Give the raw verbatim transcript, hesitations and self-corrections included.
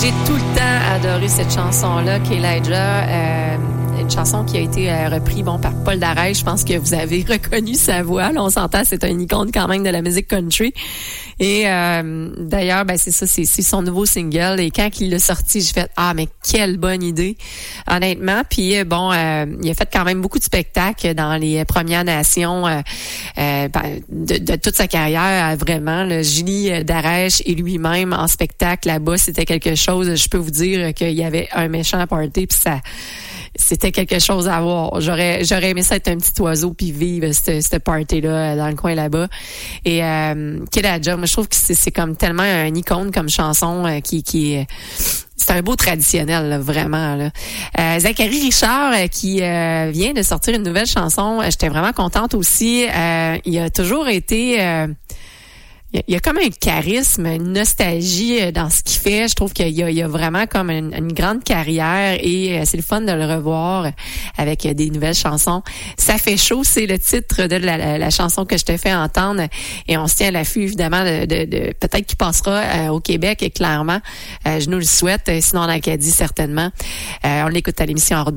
J'ai tout le temps adoré cette chanson-là, Keylaja. Euh, une chanson qui a été euh, reprise bon, par Paul Darèche. Je pense que vous avez reconnu sa voix. Là, on s'entend, c'est un icône quand même de la musique country. Et euh, d'ailleurs, ben c'est ça, c'est, c'est son nouveau single. Et quand il l'a sorti, j'ai fait « Ah, mais quelle bonne idée! » Honnêtement. Puis bon, euh, il a fait quand même beaucoup de spectacles dans les Premières Nations euh, euh, ben, de, de toute sa carrière, vraiment. Là, Julie Darèche et lui-même en spectacle là-bas, c'était quelque chose. Je peux vous dire qu'il y avait un méchant party, puis ça... C'était quelque chose à voir. J'aurais j'aurais aimé ça être un petit oiseau puis vivre cette cette party là dans le coin là-bas. Et euh, Keylaja, moi je trouve que c'est c'est comme tellement un icône comme chanson euh, qui qui est c'est un beau traditionnel, là, vraiment. Là. Euh, Zachary Richard, euh, qui euh, vient de sortir une nouvelle chanson, j'étais vraiment contente aussi. Euh, il a toujours été euh, il y a comme un charisme, une nostalgie dans ce qu'il fait. Je trouve qu'il y a, il y a vraiment comme une, une grande carrière et c'est le fun de le revoir avec des nouvelles chansons. Ça fait chaud, c'est le titre de la, la, la chanson que je te fais entendre et on se tient à l'affût évidemment de, de, de peut-être qu'il passera euh, au Québec, clairement. Euh, je nous le souhaite, sinon en Acadie certainement. Euh, on l'écoute à l'émission en